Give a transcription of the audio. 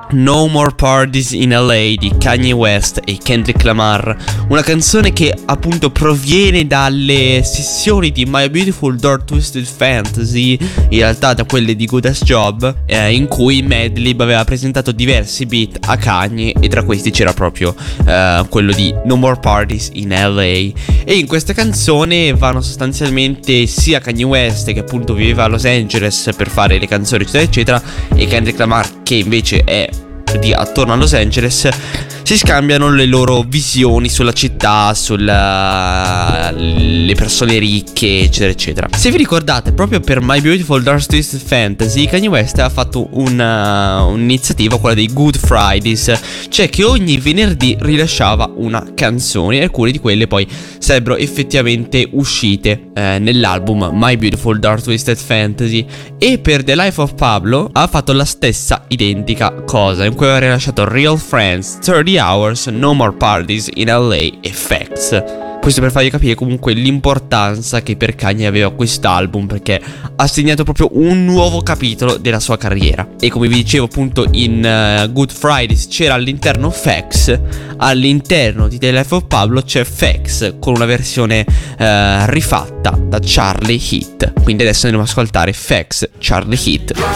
No More Parties in LA di Kanye West e Kendrick Lamar, una canzone che appunto proviene dalle sessioni di My Beautiful Dark Twisted Fantasy, in realtà da quelle di Good Ass Job, in cui Madlib aveva presentato diversi beat a Kanye e tra questi c'era proprio quello di No More Parties in LA. E in questa canzone vanno sostanzialmente sia Kanye West, che appunto viveva a Los Angeles per fare le canzoni eccetera eccetera, e Kendrick Lamar, che invece è di attorno a Los Angeles, si scambiano le loro visioni sulla città, sulle persone ricche eccetera eccetera. Se vi ricordate, proprio per My Beautiful Dark Twisted Fantasy Kanye West ha fatto un'iniziativa, quella dei Good Fridays, cioè che ogni venerdì rilasciava una canzone, e alcune di quelle poi sarebbero effettivamente uscite nell'album My Beautiful Dark Twisted Fantasy. E per The Life of Pablo ha fatto la stessa identica cosa, in cui aveva rilasciato Real Friends, 30 Hours, No More Parties in LA e Facts. Questo per farvi capire comunque l'importanza che per Kanye aveva quest'album, perché ha segnato proprio un nuovo capitolo della sua carriera. E come vi dicevo appunto in Good Fridays c'era all'interno Facts, all'interno di The Life of Pablo c'è Facts con una versione rifatta da Charlie Heat. Quindi adesso andiamo ad ascoltare Facts, Charlie Heat.